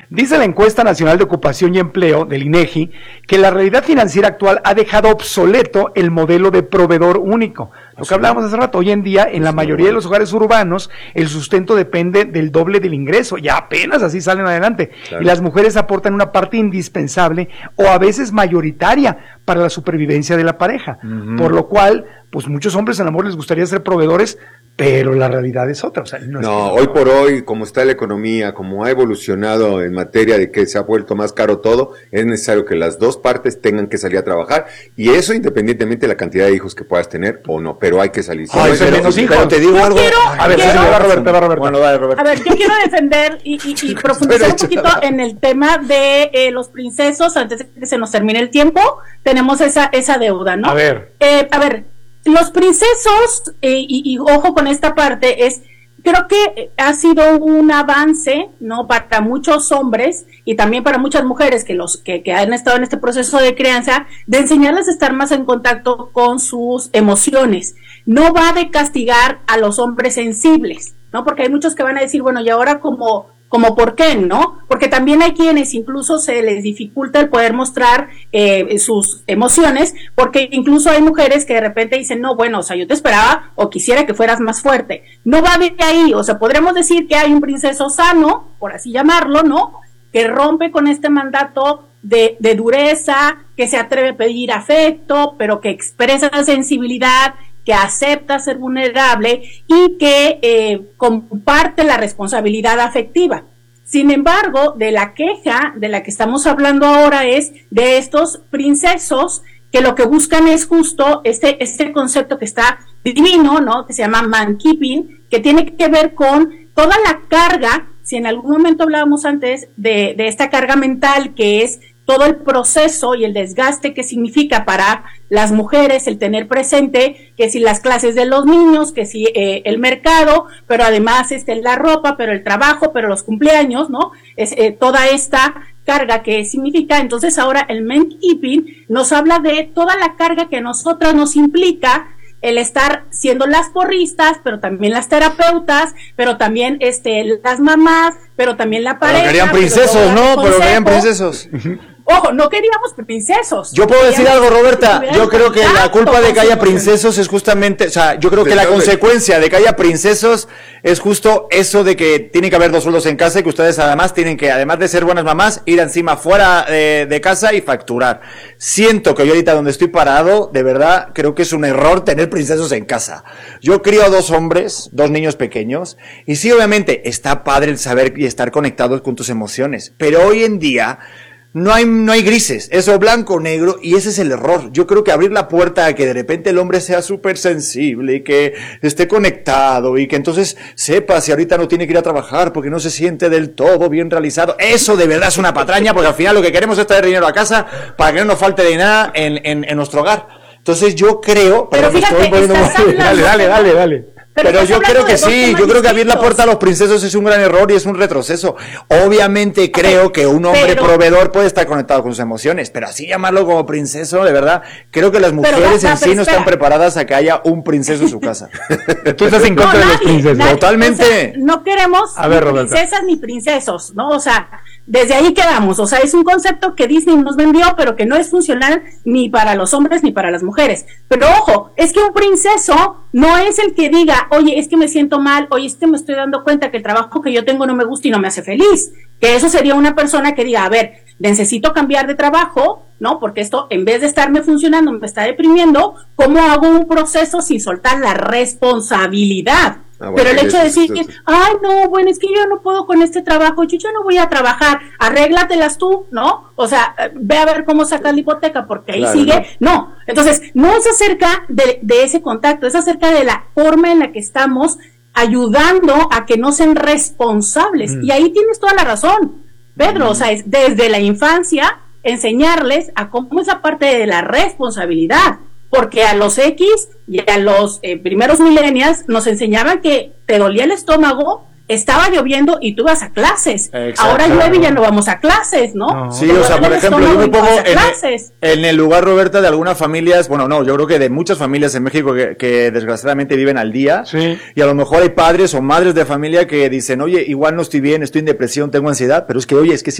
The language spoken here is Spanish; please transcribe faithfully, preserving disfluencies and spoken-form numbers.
Dice la encuesta nacional de ocupación y empleo del INEGI que la realidad financiera actual ha dejado obsoleto el modelo de proveedor único. Lo que hablábamos hace rato, hoy en día en la mayoría de los hogares urbanos el sustento depende del doble del ingreso, ya apenas así salen adelante. Claro. Y las mujeres aportan una parte indispensable o a veces mayoritaria para la supervivencia de la pareja. Uh-huh. Por lo cual, pues muchos hombres en amor les gustaría ser proveedores, pero la realidad es otra. O sea, no, no es que... hoy por hoy, como está la economía, como ha evolucionado en materia de que se ha vuelto más caro todo, es necesario que las dos partes tengan que salir a trabajar, y eso independientemente de la cantidad de hijos que puedas tener o no, pero hay que salir. Ay, pero, menos pero, hijos. pero te digo yo algo. Quiero, a ver, quiero, sí, va Roberta, va Roberta. Bueno, va Roberta. A ver, yo quiero defender y, y, y profundizar un poquito en el tema de eh, los princesos antes de que se nos termine el tiempo. Tenemos esa, esa deuda, ¿no? A ver. Eh, a ver, los princesos, eh, y, y ojo con esta parte, es, creo que ha sido un avance, ¿no? Para muchos hombres y también para muchas mujeres que los que, que han estado en este proceso de crianza, de enseñarles a estar más en contacto con sus emociones. No va de castigar a los hombres sensibles, ¿no? Porque hay muchos que van a decir, bueno, y ahora como, como por qué, ¿no? Porque también hay quienes incluso se les dificulta el poder mostrar eh, sus emociones, porque incluso hay mujeres que de repente dicen, no, bueno, o sea, yo te esperaba o quisiera que fueras más fuerte. No va de ahí, o sea, podríamos decir que hay un princeso sano, por así llamarlo, ¿no? Que rompe con este mandato de, de dureza, que se atreve a pedir afecto, pero que expresa sensibilidad, que acepta ser vulnerable y que eh, comparte la responsabilidad afectiva. Sin embargo, de la queja de la que estamos hablando ahora es de estos princesos que lo que buscan es justo este, este concepto que está divino, ¿no? Que se llama man-keeping, que tiene que ver con toda la carga. Si en algún momento hablábamos antes de, de esta carga mental, que es todo el proceso y el desgaste que significa para las mujeres el tener presente que si las clases de los niños, que si eh, el mercado, pero además este, la ropa, pero el trabajo, pero los cumpleaños, ¿no? Es eh, toda esta carga que significa. Entonces ahora el man-keeping nos habla de toda la carga que a nosotras nos implica el estar siendo las porristas, pero también las terapeutas, pero también este las mamás, pero también la pareja. Pero querían princesos, ¿no? Pero querían princesos. Ojo, no queríamos princesos. Yo puedo decir algo, Roberta. Yo creo que la culpa de que haya princesos es justamente, o sea, yo creo que la consecuencia de que haya princesos es justo eso de que tiene que haber dos sueldos en casa y que ustedes además tienen que, además de ser buenas mamás, ir encima fuera de, de casa y facturar. Siento que yo ahorita donde estoy parado, de verdad, creo que es un error tener princesos en casa. Yo crío a dos hombres, dos niños pequeños, y sí, obviamente, está padre el saber y estar conectados con tus emociones, pero hoy en día No hay, no hay grises, es o blanco o negro, y ese es el error. Yo creo que abrir la puerta a que de repente el hombre sea súper sensible y que esté conectado y que entonces sepa si ahorita no tiene que ir a trabajar porque no se siente del todo bien realizado, eso de verdad es una patraña, porque al final lo que queremos es traer dinero a casa para que no nos falte de nada en, en, en nuestro hogar. Entonces yo creo... Pero fíjate, estoy poniendo muy... Dale, dale, dale, dale. Pero, pero yo creo que sí, yo creo que abrir la puerta a los princesos es un gran error y es un retroceso. Obviamente creo que un hombre pero, proveedor puede estar conectado con sus emociones, pero así llamarlo como princeso, de verdad, creo que las mujeres basta, en sí no están preparadas a que haya un princeso en su casa. Tú estás en contra no, de nadie, los princesos. Nadie, Totalmente. O sea, no queremos a ver, ni princesas ni princesos, ¿no? O sea, desde ahí quedamos. O sea, es un concepto que Disney nos vendió, pero que no es funcional ni para los hombres ni para las mujeres. Pero ojo, es que un princeso no es el que diga, oye, es que me siento mal, oye, es que me estoy dando cuenta que el trabajo que yo tengo no me gusta y no me hace feliz. Que eso sería una persona que diga, a ver, necesito cambiar de trabajo, ¿no? Porque esto, en vez de estarme funcionando, me está deprimiendo. ¿Cómo hago un proceso sin soltar la responsabilidad? Ah, bueno, pero el hecho de decir que, ay, no, bueno, es que yo no puedo con este trabajo, yo ya no voy a trabajar, arréglatelas tú, ¿no? O sea, ve a ver cómo sacas la hipoteca, porque ahí claro, sigue, no. no. Entonces, no es acerca de, de ese contacto, es acerca de la forma en la que estamos ayudando a que no sean responsables. Mm. Y ahí tienes toda la razón, Pedro, mm. o sea, es desde la infancia enseñarles a cómo es la parte de la responsabilidad. Porque a los X y a los eh, primeros millennials nos enseñaban que te dolía el estómago, estaba lloviendo y tú vas a clases. Exacto. Ahora llueve y ya no vamos a clases, ¿no? no. Sí, o sea, por ejemplo, yo me pongo en el, en el lugar, Roberta, de algunas familias, bueno, no, yo creo que de muchas familias en México que, que desgraciadamente viven al día, sí. Y a lo mejor hay padres o madres de familia que dicen, oye, igual no estoy bien, estoy en depresión, tengo ansiedad, pero es que, oye, es que si